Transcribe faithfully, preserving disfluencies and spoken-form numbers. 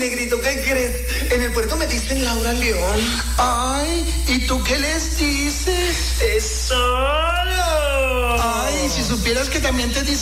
negrito, ¿qué crees? En el puerto me dicen Laura León. Ay, ¿y tú qué les dices? ¡Tesoro! Ay, si supieras que también te dicen